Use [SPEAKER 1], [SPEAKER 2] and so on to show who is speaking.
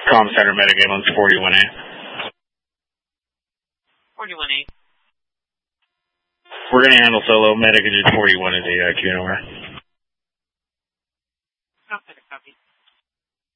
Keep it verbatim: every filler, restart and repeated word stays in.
[SPEAKER 1] Comm Center, medic ambulance forty-one A.
[SPEAKER 2] forty-one A.
[SPEAKER 1] We're going to handle solo. Medic engine forty-one is a uh, Q N O R.